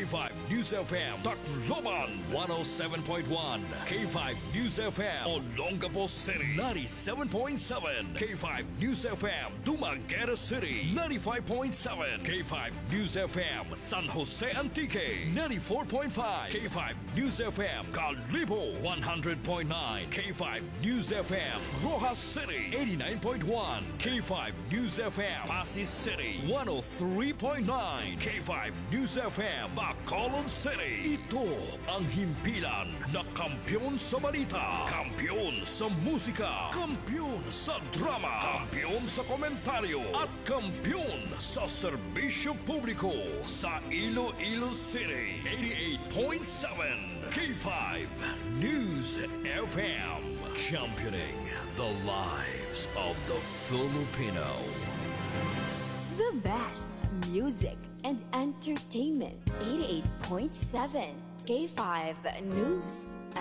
K5 News FM Tacloban 107.1, K5 News FM Olongapo City 97.7, K5 News FM Dumaguete City 95.7, K5 News FM San Jose Antique 94.5, K5 News FM Calibo 100.9, K5 News FM Rojas City 89.1, K5 News FM Pasig City 103.9, K5 News FM Bacolod City. Ito ang himpilan na kampiyon sa balita, kampiyon sa musika, kampiyon sa drama, kampiyon sa komentaryo at kampiyon sa serbisyo publiko sa Iloilo City 88.7, K5 News FM, championing the lives of the Filipino. The best music and entertainment. 88.7 K5 News